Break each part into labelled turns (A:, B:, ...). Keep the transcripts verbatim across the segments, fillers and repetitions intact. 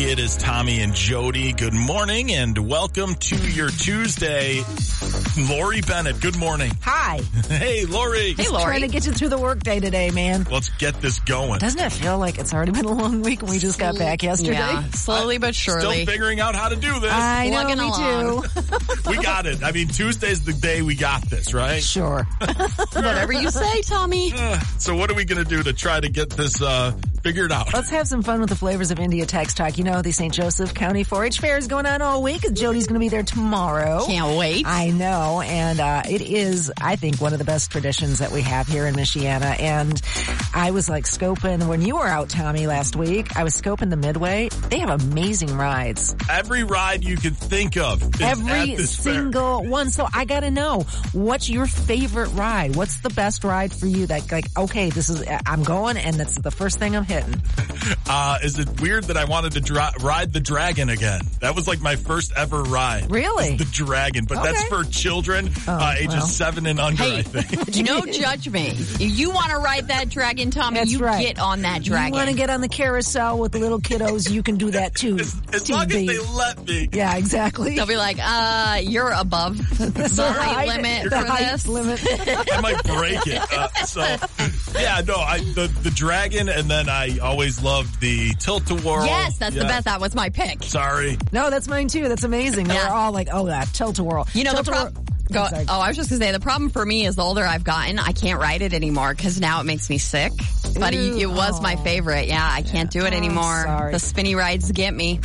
A: It is Tommy and Jody. Good morning and welcome to your Tuesday. Lori Bennett, good morning.
B: Hi.
A: Hey, Lori.
B: Hey, Lori. Trying to get you through the workday today, man.
A: Let's get this going.
B: Doesn't it feel like it's already been a long week and we just got back yesterday?
C: Yeah, slowly but surely.
A: Still figuring out how to do this.
B: I know,
C: Plugging
B: me
C: along.
B: too.
A: We got it. I mean, Tuesday's the day we got this, right?
B: Sure.
C: Whatever you say, Tommy.
A: Uh, so what are we going to do to try to get this uh, figured out?
B: Let's have some fun with the flavors of India Text Talk. You know, the Saint Joseph County four H Fair is going on all week. Jody's going to be there tomorrow.
C: Can't wait.
B: I know. And uh, it is, I think, one of the best traditions that we have here in Michiana. And I was like scoping, when you were out, Tommy, last week, I was scoping the Midway. They have amazing rides.
A: Every ride you could think of is
B: Every
A: at this fair.
B: single one. So I got to know, what's your favorite ride? What's the best ride for you that, like, okay, this is, I'm going and that's the first thing I'm hitting?
A: Uh, is it weird that I wanted to dra- ride the dragon again? That was like my first ever ride.
B: Really?
A: The dragon, but
B: Okay.
A: that's for children,
B: Oh,
A: uh, ages
B: well.
A: seven and under,
C: Hey,
A: I think.
C: no judge me. If you want to ride that dragon, Tommy,
B: That's
C: you
B: right.
C: get on that dragon.
B: You want to get on the carousel with the little kiddos, you can do that too.
A: As, as long as
B: T V.
A: they let me.
B: Yeah, exactly.
C: They'll be like, uh, you're above
B: That's
C: the
B: all
C: height
B: right.
C: limit
B: the
C: for
B: height
C: this.
B: limit.
A: I might break it. Uh, so, yeah, no, I the, the dragon, and then I always loved the tilt-a-whirl.
C: Yes, that's
A: Yeah.
C: the best. That was my pick.
A: Sorry.
B: No, that's mine too. That's amazing. They
C: Yeah.
B: were all like, oh, that tilt-a-whirl.
C: You know, the
B: Tilt-a-whirl-
C: problem. Go,
B: I'm sorry.
C: oh, I was just gonna say the problem for me is the older I've gotten, I can't ride it anymore because now it makes me sick. But it,
B: Ew.
C: it was my
B: Oh.
C: favorite. Yeah, I can't do it
B: Oh,
C: anymore.
B: sorry.
C: The spinny rides get me.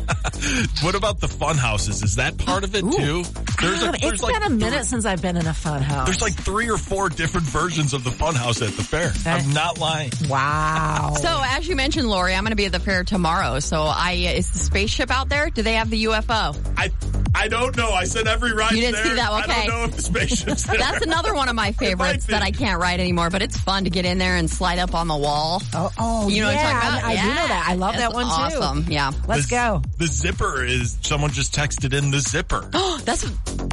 A: What about the fun houses? Is that part of it too? There's,
B: Um,
A: a, there's
B: it's
A: like
B: been a minute since I've been in a fun house.
A: There's like three or four different versions of the fun house at the fair.
B: That-
A: I'm not lying.
B: Wow.
C: So as you mentioned, Lori, I'm going to be at the fair tomorrow. So I is the spaceship out there? Do they have the U F O?
A: I I don't know. I said every ride
C: You didn't
A: there.
C: see that? Okay.
A: I don't know if the spaceship's there.
C: That's another one of my favorites
A: be.
C: that I can't ride anymore, but it's fun to get in there and slide up on the wall.
B: oh, oh,
C: You know
B: yeah,
C: what I'm talking about?
B: I, I
C: yeah.
B: do know that. I love
C: It's
B: that one too.
C: awesome. Yeah.
B: Let's
A: the,
B: go.
A: The zipper is, someone just texted in the zipper.
C: That's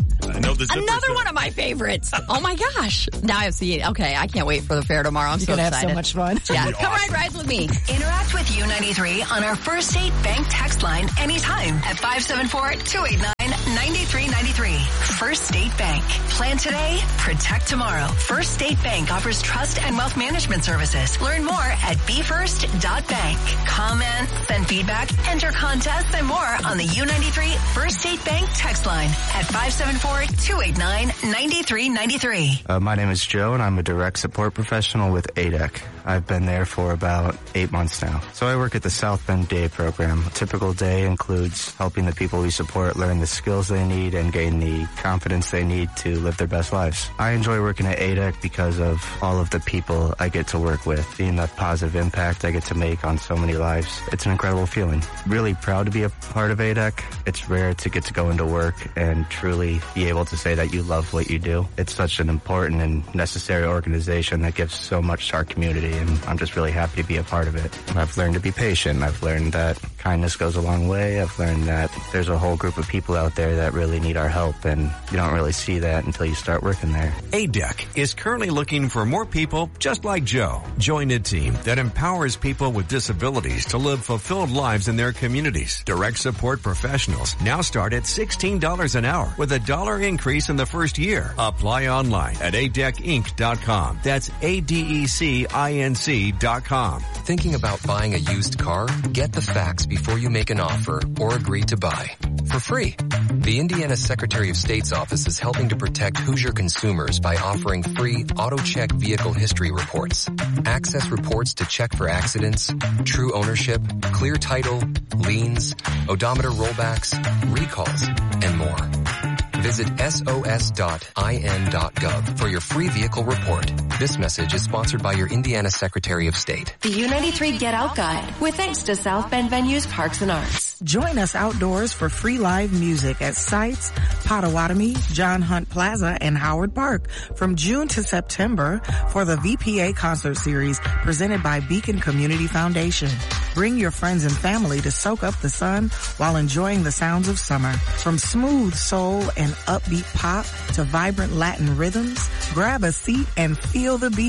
A: I know the zipper.
C: another one of my favorites. Oh my gosh. Now I see it. Okay, I can't wait for the fair tomorrow. I'm
B: You're
C: so
B: going to have
C: excited.
B: so much fun.
C: Yeah,
A: be
C: come
A: awesome.
C: ride rides with me.
D: Interact with U ninety-three on our First State Bank text line anytime at five seven four, two eight nine, nine three nine three. First State Bank. Plan today, protect tomorrow. First State Bank offers trust and wealth management services. Learn more at b first dot bank. Comment, send feedback, enter contests, and more on the U ninety-three First State Bank text line at five seven four, two eight nine, nine three nine three.
E: Uh, my name is Joe, and I'm a direct support professional with A D E C. I've been there for about eight months now. So I work at the South Bend Day program. A typical day includes helping the people we support learn the skills they need and gain the confidence they need to live their best lives. I enjoy working at A D E C because of all of the people I get to work with, seeing the positive impact I get to make on so many lives. It's an incredible feeling. Really proud to be a part of A D E C. It's rare to get to go into work and truly be able to say that you love what you do. It's such an important and necessary organization that gives so much to our community, and I'm just really happy to be a part of it. I've learned to be patient. I've learned that kindness goes a long way. I've learned that there's a whole group of people out there that really need our help, and you don't really see that until you start working there.
F: A D E C is currently looking for more people just like Joe. Join a team that empowers people with disabilities to live fulfilled lives in their communities. Direct support professionals now start at sixteen dollars an hour with a dollar increase in the first year. Apply online at A D E C Inc dot com. That's A D E C I N C dot com.
G: Thinking about buying a used car? Get the facts before you make an offer or agree to buy. For free. The Indiana Secretary of State's office is helping to protect Hoosier consumers by offering free AutoCheck vehicle history reports. Access reports to check for accidents, true ownership, clear title, liens, odometer rollbacks, recalls, and more. Visit S O S dot I N dot gov for your free vehicle report. This message is sponsored by your Indiana Secretary of State.
H: The U ninety-three Get Out Guide, with thanks to South Bend Venues, Parks and Arts.
I: Join us outdoors for free live music at Sites, Potawatomi, John Hunt Plaza, and Howard Park from June to September for the V P A concert series presented by Beacon Community Foundation. Bring your friends and family to soak up the sun while enjoying the sounds of summer. From smooth soul and upbeat pop to vibrant Latin rhythms, grab a seat and feel the beat.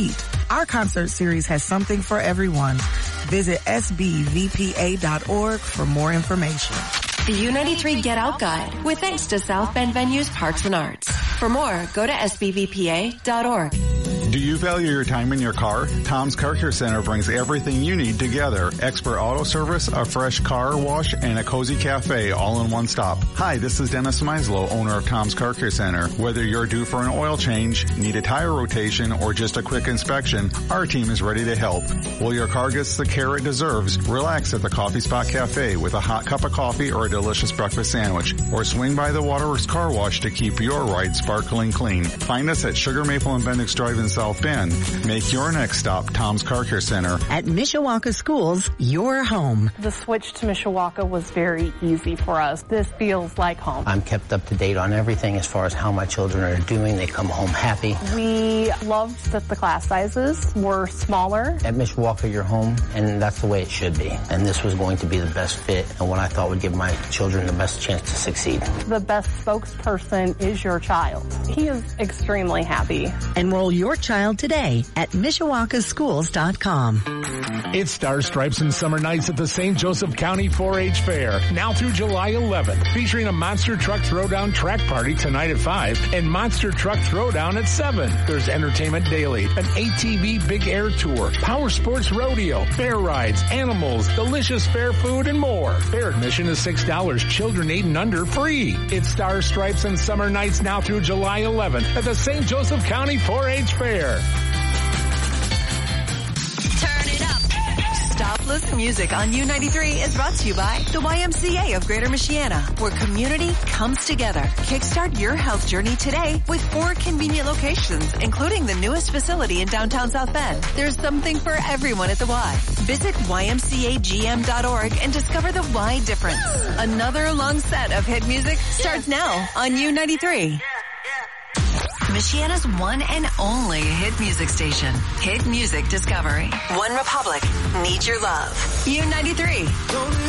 I: Our concert series has something for everyone. Visit S B V P A dot org for more information.
H: The U ninety-three Get Out Guide, with thanks to South Bend Venues Parks and Arts. For more, go to S B V P A dot org.
J: Do you value your time in your car? Tom's Car Care Center brings everything you need together. Expert auto service, a fresh car wash, and a cozy cafe all in one stop. Hi, this is Dennis Meislow, owner of Tom's Car Care Center. Whether you're due for an oil change, need a tire rotation, or just a quick inspection, our team is ready to help. While your car gets the care it deserves, relax at the Coffee Spot Cafe with a hot cup of coffee or a delicious breakfast sandwich. Or swing by the Waterworks Car Wash to keep your ride sparkling clean. Find us at Sugar Maple and Bendix Drive in South Bend. Make your next stop Tom's Car Care Center.
K: At Mishawaka Schools, your home.
L: The switch to Mishawaka was very easy for us. This feels like home.
M: I'm kept up to date on everything as far as how my children are doing. They come home happy.
L: We loved that the class sizes were smaller.
M: At Mishawaka, you're home, and that's the way it should be. And this was going to be the best fit and what I thought would give my children the best chance to succeed.
L: The best spokesperson is your child. He is extremely happy.
K: Enroll your child today at Mishawaka Schools dot com.
N: It's Star Stripes and Summer Nights at the Saint Joseph County four H Fair, now through July eleventh, featuring a Monster Truck Throwdown track party tonight at five and Monster Truck Throwdown at seven. There's entertainment daily, an A T V Big Air Tour, Power Sports Rodeo, fair rides, animals, delicious fair food, and more. Fair admission is six dollars, children eight and under free. It's Star Stripes and Summer Nights now through July eleventh at the Saint Joseph County four H Fair.
D: Turn it up. Stopless Music on U ninety-three is brought to you by the Y M C A of Greater Michiana, where community comes together. Kickstart your health journey today with four convenient locations, including the newest facility in downtown South Bend. There's something for everyone at the Y. Visit Y M C A G M dot org and discover the Y difference. Another long set of hit music starts now on U ninety-three. Michiana's one and only hit music station. Hit Music Discovery. One Republic. Need Your Love. U ninety-three.